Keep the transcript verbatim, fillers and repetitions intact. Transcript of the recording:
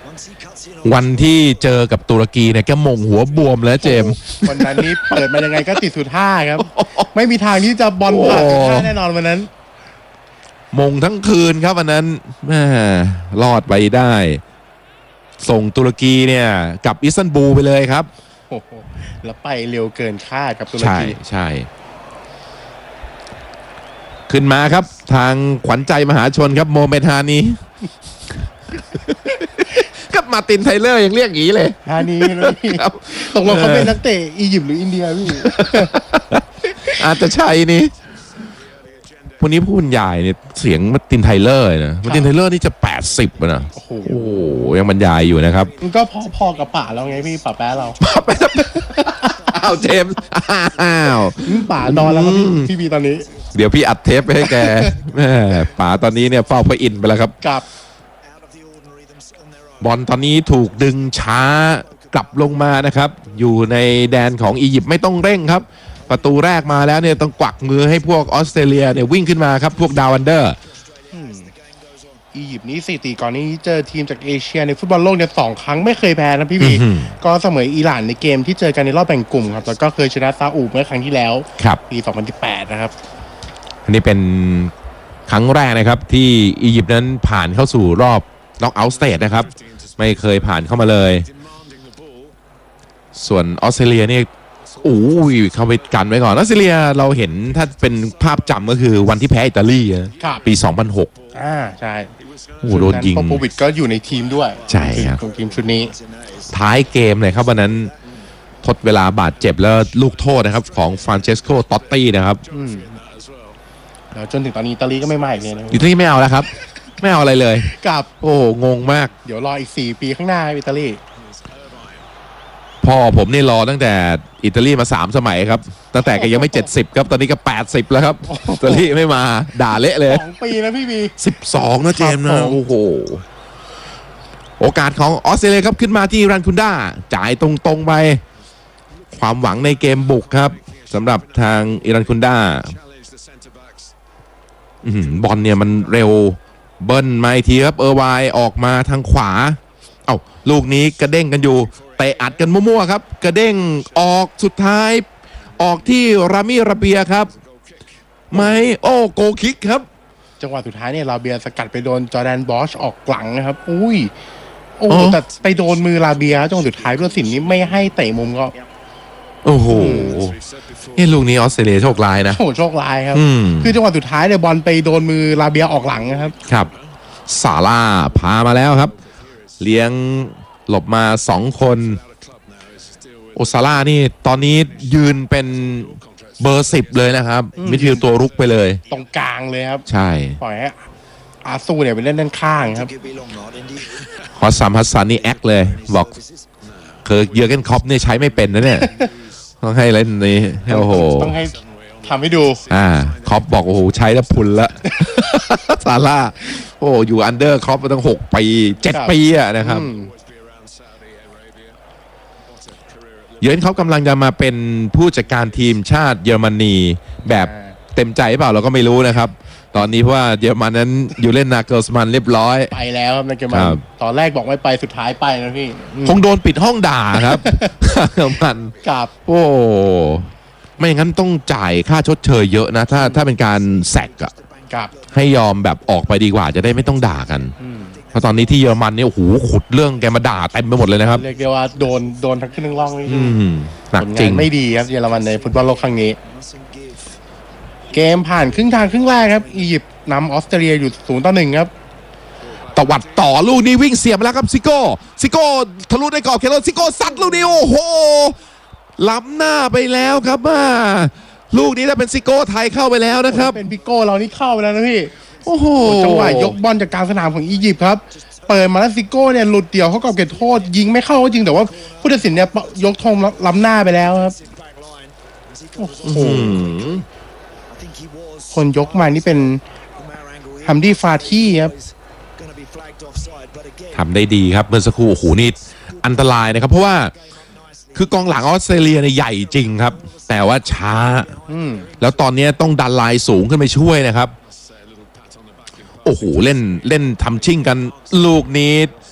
วันที่เจอกับตุรกีเนี่ยแกมงหัวบวมแล้วเจมวันนั้นนี้เปิดมายังไงก็ติดสุดท่าครับไม่มีทางที่จะบอลผ่านสุดท่าแน่นอนวันนั้นมงทั้งคืนครับวันนั้นแม่รอดไปได้ส่งตุรกีเนี่ยกับอิสตันบูลไปเลยครับโอ้โหแล้วไปเร็วเกินคาดครับตุรกีใช่ใช่ขึ้นมาครับทางขวัญใจมหาชนครับโมเมดฮานีกับมาตินไทเลอร์ยังเรียกอย่างนี้เลยฮานีนะครับตกลงเขาเป็นนักเตะอียิปต์หรืออินเดียพี่อาจจะใช่นี่วันนี้ผู้บรรยายเนี่ยเสียงมาตินไทเลอร์นะมาตินไทเลอร์นี่จะแปดสิบนะโอ้โหยังบรรยายอยู่นะครับมันก็พอๆกับป่าเราไงพี่ป่าแป๊ะเราป่าแป๊ะอ้าวเจมส์อ้าวป่านอนแล้วครับพี่บีตอนนี้เดี๋ยวพี่อัดเทปไปให้แกแม่ป่าตอนนี้เนี่ยเฝ้าพระอินทร์ไปแล้วครับกับบอลตอนนี้ถูกดึงช้ากลับลงมานะครับอยู่ในแดนของอียิปต์ไม่ต้องเร่งครับประตูแรกมาแล้วเนี่ยต้องกวักมือให้พวกออสเตรเลียเนี่ยวิ่งขึ้นมาครับพวกดาวอันเดอร์อียิปต์นี่สถิติก่อนนี้เจอทีมจากเอเชียในฟุตบอลโลกเนี่ยสองครั้งไม่เคยแพ้นะพี่บีก็เสมออิหร่านในเกมที่เจอกันในรอบแบ่งกลุ่มครับแล้วก็เคยชนะซาอุเมื่อครั้งที่แล้วปีสองพันสิบแปดนะครับอันนี้เป็นครั้งแรกนะครับที่อียิปต์นั้นผ่านเข้าสู่รอบน็อกเอาท์สเตจนะครับไม่เคยผ่านเข้ามาเลยส่วนออสเตรเลียนี่โอ้ยเข้าไปกันไว้ก่อนออสเตรเลียเราเห็นถ้าเป็นภาพจำก็คือวันที่แพ้อิตาลีปีสองพันหกอ่าใช่โอ้โดนยิงโปโปวิชก็อยู่ในทีมด้วยใช่ครับทีมชุดนี้ท้ายเกมเลยครับวันนั้นทดเวลาบาดเจ็บแล้วลูกโทษนะครับของฟรานเชสโกตอตตี้นะครับแล้วจนถึงตอนนี้อิตาลีก็ไม่มาอีกเลยนะอิตาลีไม่เอาแล้วครับไม่เอาอะไรเลยกับโอ้งงมากเดี๋ยวรออีกสี่ปีข้างหน้าอิตาลีพ่อผมนี่รอตั้งแต่อิตาลีมาสามสมัยครับตั้งแต่แกยังไม่เจ็ดสิบครับตอนนี้ก็แปดสิบแล้วครับอิตาลีไม่มาด่าเละเลยสองปีนะพี่บีสิบสองนะเจมส์นะโอ้โหโอกาสของออสเตรเลียครับขึ้นมาที่รันคุนด้าจ่ายตรงๆไปความหวังในเกมบุกครับสำหรับทางอิรันคุนด้าบอลเนี่ยมันเร็วเบิ้ลมาอีกทีครับเออร์ไวออกมาทางขวาเอ้าลูกนี้กระเด้งกันอยู่เตะอัดกันมั่วๆครับกระเด้งออกสุดท้ายออกที่รามิราเบียครับไม่โอ้โกคิกครับจังหวะสุดท้ายเนี่ยราเบียสกัดไปโดนจอร์แดนบอชออกหลังนะครับอุ้ยโอ้แต่ไปโดนมือราเบียจังหวะสุดท้ายผู้ตัดสินนี้ไม่ให้เตะมุมก็โอ้โหนี่ลูกนี้ออสเตรเลียโชคร้ายนะโอ้โชคร้ายครับคือจังหวะสุดท้ายเนี่ยบอลไปโดนมือราเบียออกหลังนะครับครับซาร่าพามาแล้วครับเลี้ยงหลบมาสองคนโอซาร่านี่ตอนนี้ยืนเป็นเบอร์สิบเลยนะครับมิดฟิลด์ตัวรุกไปเลยตรงกลางเลยครับใช่ปล่อยให้อาซูเนี่ยไปเล่นด้านข้างครับฮอสซัมฮัสซันนี่แอคเลยบอกคือเยอร์เกนคล็อปนี่ใช้ไม่เป็นนะเนี่ยต้องให้เล่นนี่โอ้โหต้องให้ทำให้ดูอ่าคล็อปบอกโอ้โหใช้แล้วพุนละซาร่าโอ้อยู่อันเดอร์คล็อปมาตั้งหกปีเจ็ดปีอะนะครับเยอร์เกนคล็อปกำลังจะมาเป็นผู้จัดการทีมชาติเยอรมนีแบบเต็มใจเปล่าเราก็ไม่รู้นะครับตอนนี้เพราะว่าเยอรมันนั้นอยู่เล่นนาเกิลสมันเรียบร้อยไปแล้วครับนาเกิลมันตอนแรกบอกไม่ไปสุดท้ายไปนะพี่คงโดนปิดห้องด่าครับนาเกิลมันกับโอ้ไม่งั้นต้องจ่ายค่าชดเชยเยอะนะถ้าถ้าเป็นการแซกอะให้ยอมแบบออกไปดีกว่าจะได้ไม่ต้องด่ากันเพราะตอนนี้ที่เยอรมันเนี่ยโอ้โหขุดเรื่องแกมาด่าเต็มไปหมดเลยนะครับเรียกได้ว่าโดนโดนทั้งขึ้นทั้งล่องเลยหนักจริงไม่ดีครับเยอรมันในฟุตบอลโลกครั้งนี้เกมผ่านครึ่งทางครึ่งแรกครับอียิปต์นำออสเตรเลียอยู่ศูนย์ต่อหนึ่งครับตวัดต่อลูกนี้วิ่งเสียบมาแล้วครับซิโก้ซิโก้ทะลุในกรอบเขตโทษซิโก้ซัดลูกนี้โอ้โหล้ำหน้าไปแล้วครับว่าลูกนี้ถ้าเป็นซิโก้ไทยเข้าไปแล้วนะครับเป็นพิโก้เรานี่เข้าไปแล้วนะพี่โอ้โหจังหวะยกบอลจากกลางสนามของอียิปต์ครับเปิดมาแล้วซิโก้เนี่ยหลุดเดี่ยวเข้ากรอบเขตโทษยิงไม่เข้าก็จริงแต่ว่าผู้ตัดสินเนี่ยยกธงล้ำหน้าไปแล้วครับโอ้โหคนยกมานี่เป็นฮัมดี้ฟาที่ครับทำได้ดีครับเมื่อสักครู่โอ้โหนี่อันตรายนะครับเพราะว่าคือกองหลังออสเตรเลียเนี่ยใหญ่จริงครับแต่ว่าช้าแล้วตอนนี้ต้องดันลายสูงขึ้นไปช่วยนะครับโอ้โหเล่นเล่นทำชิ่งกันลูกนี้